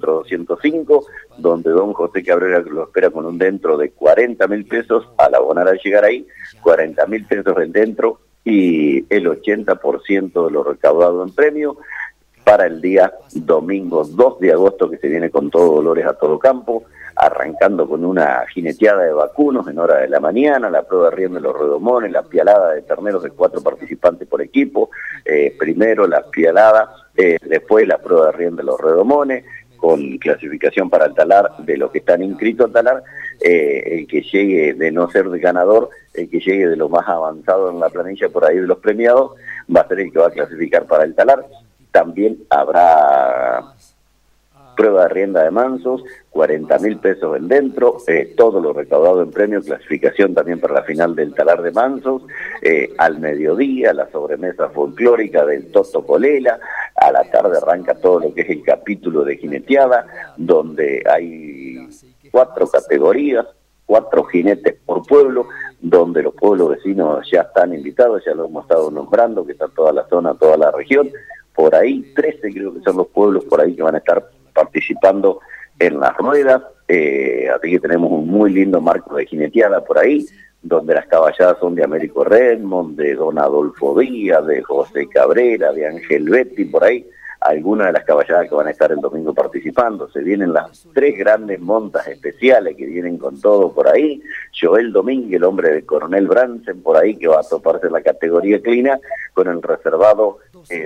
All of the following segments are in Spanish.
kilómetro 205, donde don José Cabrera lo espera con un dentro de 40.000 pesos, al abonar al llegar ahí, 40.000 pesos del dentro y el 80% de lo recaudado en premio para el día domingo 2 de agosto, que se viene con todo Dolores a todo campo, arrancando con una jineteada de vacunos en hora de la mañana, la prueba de rienda de los redomones, la pialada de terneros de 4 participantes por equipo, primero la pialada, después la prueba de rienda de los redomones, con clasificación para el talar de los que están inscritos al talar, el que llegue de no ser de ganador, el que llegue de lo más avanzado en la planilla por ahí de los premiados, va a ser el que va a clasificar para el talar. También habrá prueba de rienda de mansos, 40.000 pesos en dentro, todo lo recaudado en premio, clasificación también para la final del talar de mansos, al mediodía la sobremesa folclórica del Toto Colela, a la tarde arranca todo lo que es el capítulo de jineteada, donde hay 4 categorías, 4 jinetes por pueblo, donde los pueblos vecinos ya están invitados, ya lo hemos estado nombrando, que está toda la zona, toda la región, por ahí 13 creo que son los pueblos por ahí que van a estar participando en las ruedas, así que tenemos un muy lindo marco de jineteada por ahí, donde las caballadas son de Américo Redmond, de Don Adolfo Díaz, de José Cabrera, de Ángel Betti, por ahí, algunas de las caballadas que van a estar el domingo participando. Se vienen las 3 grandes montas especiales que vienen con todo por ahí. Joel Domínguez, el hombre de Coronel Bransen, por ahí, que va a toparse en la categoría clina, con el reservado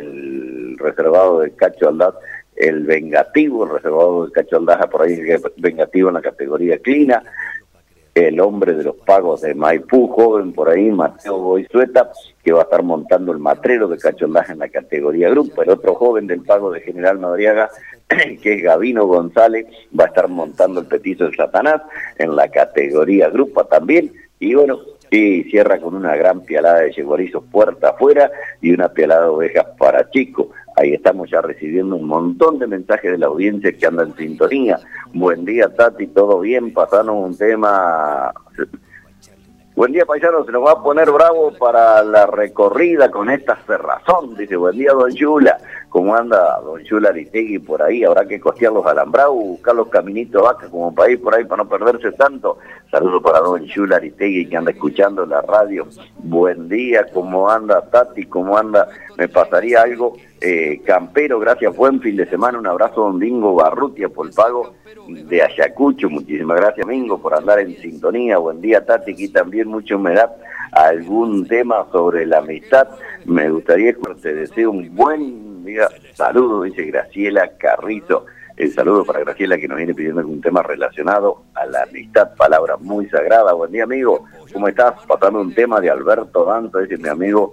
del Cacho Aldaz, el vengativo, el reservado del Cacho Aldaja, por ahí vengativo en la categoría clina, el hombre de los pagos de Maipú, joven por ahí, Mateo Boizueta, que va a estar montando el matrero de Cacho Aldaja en la categoría grupo. El otro joven del pago de General Madariaga, que es Gavino González, va a estar montando el petizo de Satanás en la categoría grupo también. Y bueno, y cierra con una gran pialada de yeguarizos puerta afuera y una pialada de ovejas para chicos. Ahí estamos ya recibiendo un montón de mensajes de la audiencia que anda en sintonía. Buen día, Tati, ¿todo bien? Pasanos un tema. Buen día, paisano, se nos va a poner bravo para la recorrida con esta cerrazón. Dice, buen día, don Yula. ¿Cómo anda don Yula Aristegui por ahí? Habrá que costear los alambrados, buscar los caminitos vaca como para ir por ahí para no perderse tanto. Saludos para don Yula Aristegui que anda escuchando la radio. Buen día, ¿cómo anda Tati? ¿Cómo anda? Me pasaría algo. Campero, gracias, buen fin de semana, un abrazo don Mingo Barrutia por el pago de Ayacucho, muchísimas gracias Mingo por andar en sintonía, buen día Tati, aquí también mucha humedad, algún tema sobre la amistad, me gustaría que te deseo un buen día, saludos, dice Graciela Carrizo, el saludo para Graciela que nos viene pidiendo algún tema relacionado a la amistad, palabra muy sagrada, buen día amigo, ¿cómo estás? Pasando un tema de Alberto Danto, dice mi amigo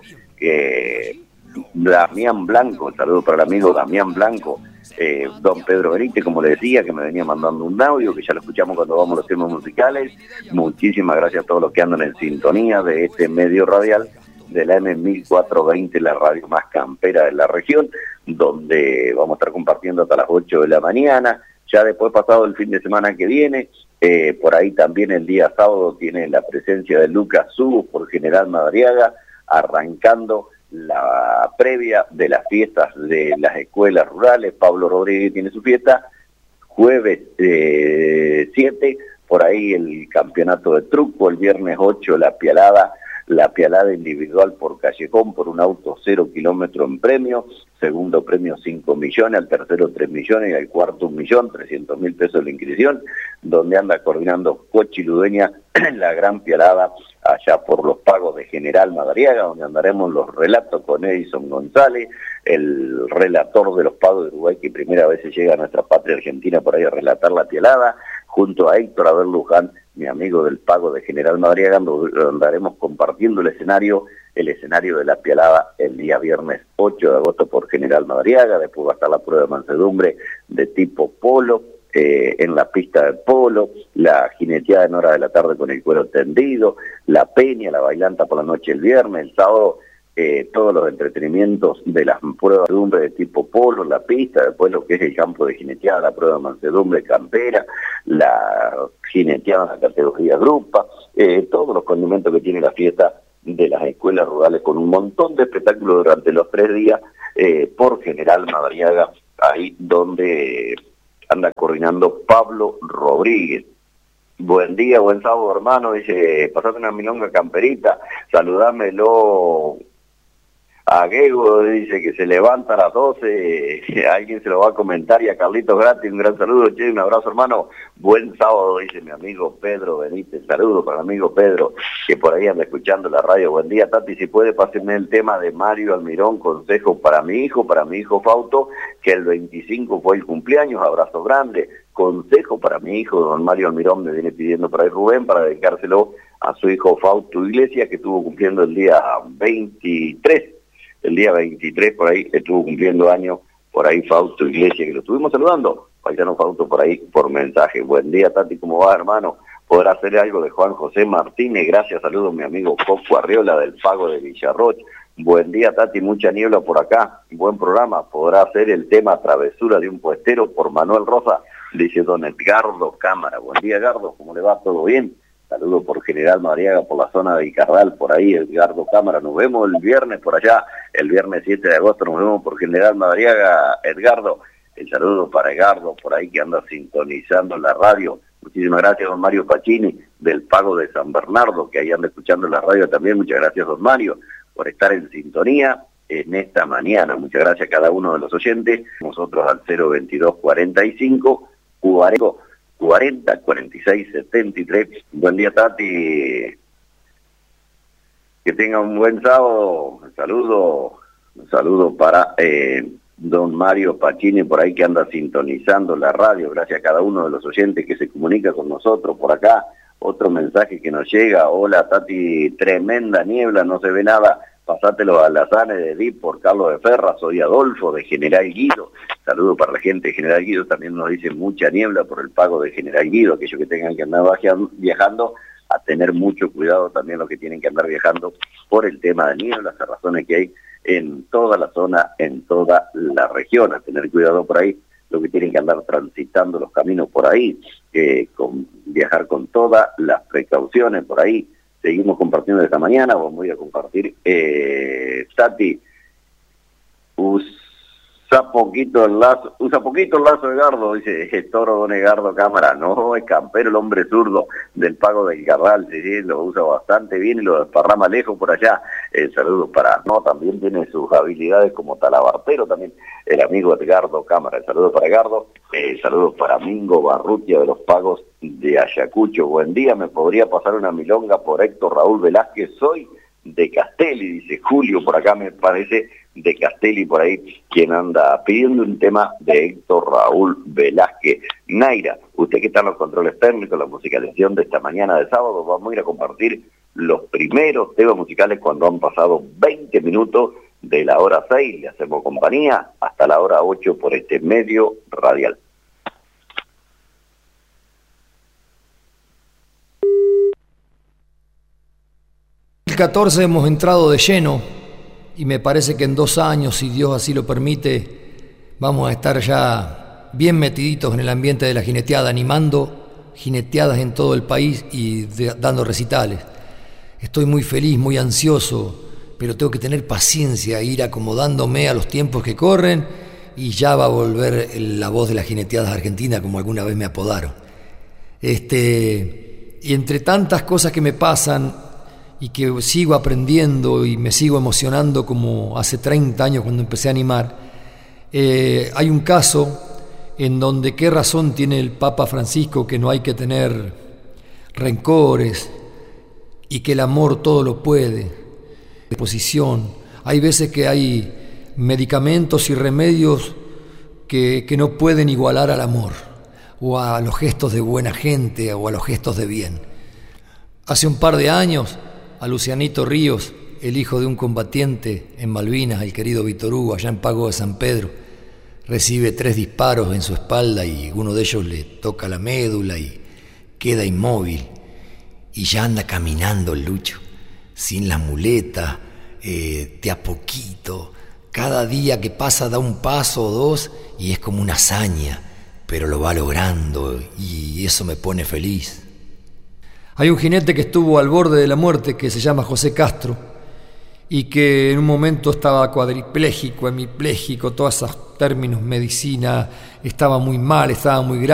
Damián Blanco, un saludo para el amigo Damián Blanco, don Pedro Benítez, como le decía, que me venía mandando un audio, que ya lo escuchamos cuando vamos a los temas musicales. Muchísimas gracias a todos los que andan en sintonía de este medio radial de la M1420, la radio más campera de la región, donde vamos a estar compartiendo hasta las 8 de la mañana, ya después pasado el fin de semana que viene, por ahí también el día sábado tiene la presencia de Lucas Subos por General Madariaga, arrancando la previa de las fiestas de las escuelas rurales. Pablo Rodríguez tiene su fiesta, jueves 7, por ahí el campeonato de truco, el viernes 8 la pialada individual por Callejón, por un auto 0 kilómetros en premio, segundo premio 5 millones, al tercero 3 millones y al cuarto 1.300.000 pesos de la inscripción, donde anda coordinando Cochi Ludeña la gran pialada allá por los pagos de General Madariaga, donde andaremos los relatos con Edison González, el relator de los pagos de Uruguay, que primera vez se llega a nuestra patria argentina por ahí a relatar la pialada, junto a Héctor Abel Luján, mi amigo del pago de General Madariaga, andaremos compartiendo el escenario de la pialada el día viernes 8 de agosto por General Madariaga, después va a estar la prueba de mansedumbre de tipo polo, en la pista de polo, la jineteada en hora de la tarde con el cuero tendido, la peña, la bailanta por la noche el viernes, el sábado todos los entretenimientos de las pruebas de mansedumbre de tipo polo, la pista, después lo que es el campo de jineteada, la prueba de mansedumbre campera, la jineteada en la categoría grupa, todos los condimentos que tiene la fiesta de las escuelas rurales con un montón de espectáculos durante los 3 días por General Madariaga, ahí donde anda coordinando Pablo Rodríguez. Buen día, buen sábado, hermano. Dice, pasate una milonga camperita, saludámelo a Gego, dice que se levanta a las 12, alguien se lo va a comentar, y a Carlitos Gratis, un gran saludo, che, un abrazo, hermano. Buen sábado, dice mi amigo Pedro Benítez. Saludos para mi amigo Pedro, que por ahí anda escuchando la radio. Buen día, Tati, si puede pásenme el tema de Mario Almirón, consejo para mi hijo Fausto, que el 25 fue el cumpleaños, abrazo grande. Consejo para mi hijo, don Mario Almirón, me viene pidiendo por ahí Rubén, para dedicárselo a su hijo Fausto Iglesias, que estuvo cumpliendo el día 23. El día 23 por ahí estuvo cumpliendo años, por ahí Fausto Iglesias, que lo estuvimos saludando. Paisano Fausto por ahí por mensaje. Buen día, Tati, ¿cómo va, hermano? ¿Podrá hacer algo de Juan José Martínez? Gracias, saludos mi amigo Coco Arriola del Pago de Villarroch. Buen día, Tati, mucha niebla por acá. Buen programa. ¿Podrá hacer el tema Travesura de un puestero por Manuel Rosa? Dice don Edgardo Cámara. Buen día, Edgardo, ¿cómo le va? ¿Todo bien? Saludos por General Madariaga, por la zona de Vicardal, por ahí, Edgardo Cámara. Nos vemos el viernes por allá, el viernes 7 de agosto, nos vemos por General Madariaga, Edgardo. El saludo para Edgardo, por ahí que anda sintonizando la radio. Muchísimas gracias, don Mario Pacini, del Pago de San Bernardo, que ahí anda escuchando la radio también. Muchas gracias, don Mario, por estar en sintonía en esta mañana. Muchas gracias a cada uno de los oyentes. Nosotros al 022 45 40 46 73. Buen día, Tati, que tenga un buen sábado. Un saludo para don Mario Pacini, por ahí que anda sintonizando la radio. Gracias a cada uno de los oyentes que se comunica con nosotros por acá. Otro mensaje que nos llega: hola, Tati, tremenda niebla, no se ve nada, pasátelo a la Sane de DIP por Carlos de Ferra. Soy Adolfo de General Guido. Saludo para la gente de General Guido. También nos dice mucha niebla por el Pago de General Guido. Aquellos que tengan que andar viajando, a tener mucho cuidado también los que tienen que andar viajando por el tema de niebla, las razones que hay en toda la zona, en toda la región. A tener cuidado por ahí, los que tienen que andar transitando los caminos por ahí, viajar con todas las precauciones por ahí. Seguimos compartiendo esta mañana. Vamos a ir a compartir, Tati, usa poquito el lazo, Edgardo, dice el Toro don Edgardo Cámara. No, es campero, el hombre zurdo del Pago del Garral, sí, lo usa bastante bien y lo desparrama lejos por allá. Saludos para, también tiene sus habilidades como talabartero también, el amigo Edgardo Cámara. El saludo para Edgardo, saludos para Mingo Barrutia de los Pagos de Ayacucho. Buen día, ¿me podría pasar una milonga por Héctor Raúl Velázquez? Soy de Castelli, dice Julio, por acá me parece, de Castelli, por ahí, quien anda pidiendo un tema de Héctor Raúl Velázquez. Naira, usted que está en los controles técnicos, la musicalización de esta mañana de sábado, vamos a ir a compartir los primeros temas musicales cuando han pasado 20 minutos de la hora 6, le hacemos compañía hasta la hora 8 por este medio radial. En 2014 hemos entrado de lleno y me parece que en 2 años, si Dios así lo permite, vamos a estar ya bien metiditos en el ambiente de la jineteada, animando jineteadas en todo el país y dando recitales. Estoy muy feliz, muy ansioso, pero tengo que tener paciencia, ir acomodándome a los tiempos que corren, y ya va a volver la voz de las jineteadas argentinas, como alguna vez me apodaron. Y entre tantas cosas que me pasan y que sigo aprendiendo y me sigo emocionando como hace 30 años cuando empecé a animar, hay un caso en donde qué razón tiene el Papa Francisco que no hay que tener rencores y que el amor todo lo puede. Disposición. Hay veces que hay medicamentos y remedios que no pueden igualar al amor o a los gestos de buena gente o a los gestos de bien. Hace un par de años, a Lucianito Ríos, el hijo de un combatiente en Malvinas, el querido Víctor Hugo, allá en Pago de San Pedro, recibe 3 disparos en su espalda y uno de ellos le toca la médula y queda inmóvil. Y ya anda caminando el Lucho, sin la muleta, de a poquito. Cada día que pasa da un paso o 2 y es como una hazaña, pero lo va logrando y eso me pone feliz. Hay un jinete que estuvo al borde de la muerte que se llama José Castro y que en un momento estaba cuadripléjico, hemipléjico, todos esos términos medicina, estaba muy mal, estaba muy grave.